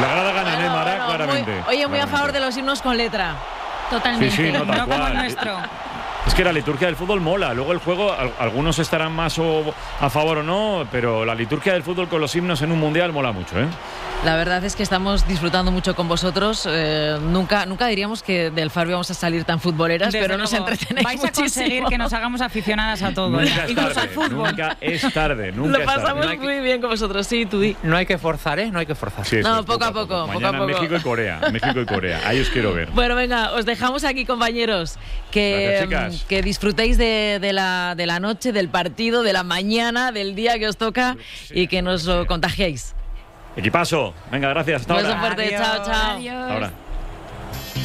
La grada gana Neymar, claramente. Muy a favor de los himnos con letra. Totalmente. Sí, no, tal como cual. el nuestro. Es que la liturgia del fútbol mola. Luego el juego, algunos estarán más a favor o no, pero la liturgia del fútbol con los himnos en un mundial mola mucho, ¿eh? La verdad es que estamos disfrutando mucho con vosotros. Nunca diríamos que del Faro íbamos a salir tan futboleras, Desde pero nos luego, entretenéis vais muchísimo. a conseguir que nos hagamos aficionadas a todo, Nunca es incluso al tarde, fútbol. nunca es tarde. Lo pasamos muy bien con vosotros, sí, tú di. No hay que forzar, ¿eh? No hay que forzar. Sí, No, poco a poco. Mañana México y Corea. Ahí os quiero ver. Bueno, venga, os dejamos aquí, compañeros. Gracias, que disfrutéis de la noche, del partido, de la mañana, del día que os toca y que nos lo contagiéis. Equipazo. Venga, gracias. Hasta Un beso ahora. fuerte. Chao, chao. Adiós. Hasta ahora.